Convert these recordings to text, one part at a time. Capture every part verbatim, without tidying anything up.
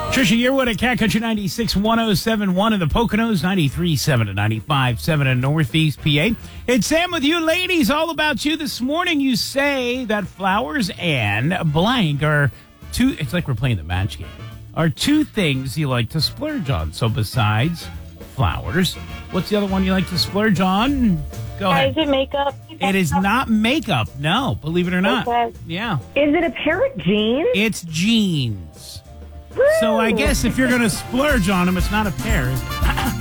Trisha Yearwood at Cat Country ninety-six point one oh seven point one in the Poconos, ninety-three point seven to ninety-five point seven in Northeast P A. It's Sam with you, ladies. All about you this morning. You say that flowers and blank are two, it's like we're playing the match game, are two things you like to splurge on. So besides flowers, what's the other one you like to splurge on? Go ahead. Is it makeup? It is not makeup, no, believe it or not. Okay. Yeah. Is it a pair of jeans? It's jeans. Woo! So I guess if you're going to splurge on them, it's not a pair. Is it?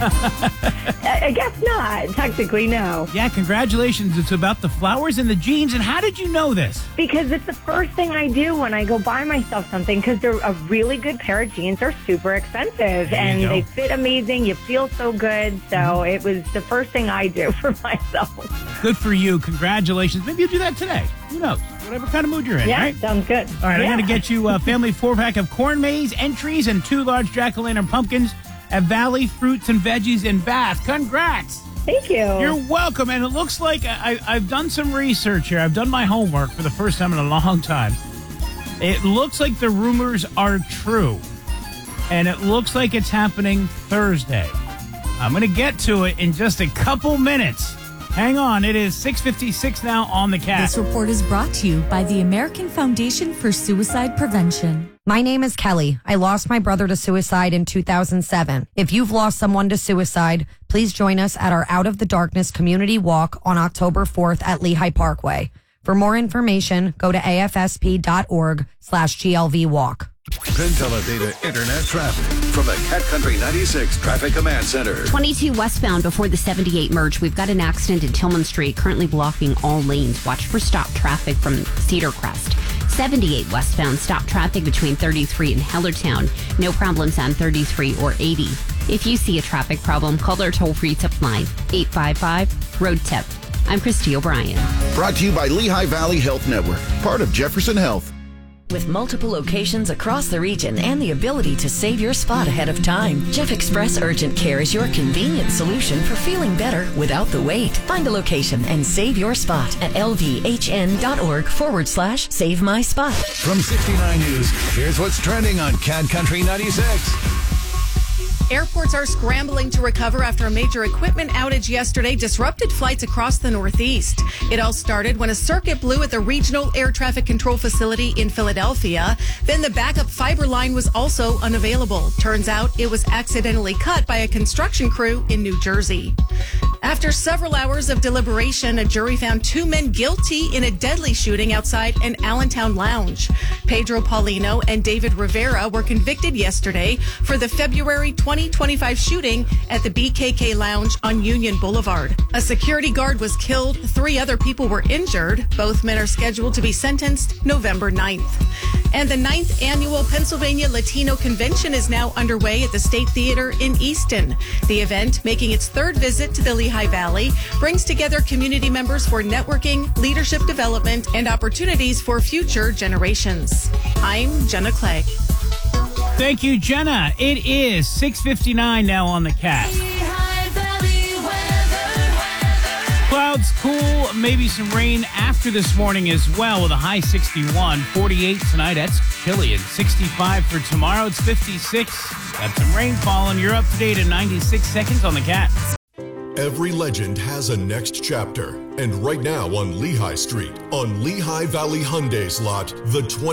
I I guess not. Technically, no. Yeah, congratulations. It's about the flowers and the jeans. And how did you know this? Because it's the first thing I do when I go buy myself something, because they're a really good pair of jeans. They're super expensive, and go. they fit amazing. You feel so good. So Mm-hmm. it was the first thing I do for myself. Good for you. Congratulations. Maybe you'll do that today. Who knows? Whatever kind of mood you're in, Yeah, right? sounds good. All right, yeah. I'm going to get you a family four-pack of corn maze entries and two large jack-o'-lantern pumpkins at Valley Fruits and Veggies in Bath. Congrats. Thank you. You're welcome. And it looks like I, I've done some research here. I've done my homework for the first time in a long time. It looks like the rumors are true. And it looks like it's happening Thursday. I'm going to get to it in just a couple minutes. Hang on. It is six fifty-six now on the Cat. This report is brought to you by the American Foundation for Suicide Prevention. My name is Kelly. I lost my brother to suicide in two thousand seven. If you've lost someone to suicide, please join us at our Out of the Darkness community walk on October fourth at Lehigh Parkway. For more information, go to afsp.org slash GLV walk. Penn Teledata Internet traffic from the Cat Country ninety-six Traffic Command Center. twenty-two westbound before the seventy-eight merge. We've got an accident in Tillman Street, currently blocking all lanes. Watch for stop traffic from Cedar Crest. seventy-eight westbound, stop traffic between thirty-three and Hellertown. No problems on thirty-three or eighty. If you see a traffic problem, call our toll-free tip line, eight five five, road tip. I'm Christy O'Brien. Brought to you by Lehigh Valley Health Network, part of Jefferson Health. With multiple locations across the region and the ability to save your spot ahead of time, Jeff Express Urgent Care is your convenient solution for feeling better without the wait. Find a location and save your spot at lvhn.org forward slash save my spot. From sixty-nine News, here's what's trending on Cat Country ninety-six. Airports are scrambling to recover after a major equipment outage yesterday disrupted flights across the Northeast. It all started when a circuit blew at the Regional Air Traffic Control Facility in Philadelphia. Then the backup fiber line was also unavailable. Turns out it was accidentally cut by a construction crew in New Jersey. After several hours of deliberation, a jury found two men guilty in a deadly shooting outside an Allentown lounge. Pedro Paulino and David Rivera were convicted yesterday for the February twenty twenty-five shooting at the B K K Lounge on Union Boulevard. A security guard was killed. Three other people were injured. Both men are scheduled to be sentenced November ninth. And the ninth annual Pennsylvania Latino Convention is now underway at the State Theater in Easton. The event, making its third visit to the Lehigh Valley, brings together community members for networking, leadership development, and opportunities for future generations. I'm Jenna Clay. Thank you, Jenna. It is six fifty-nine now on the Cat. Clouds cool, maybe some rain after this morning as well with a high sixty-one. forty-eight tonight, that's chilly. And sixty-five for tomorrow, it's fifty-six. Got some rain falling. You're up to date in ninety-six seconds on the Cat. Every legend has a next chapter. And right now on Lehigh Street, on Lehigh Valley Hyundai's lot, the twenty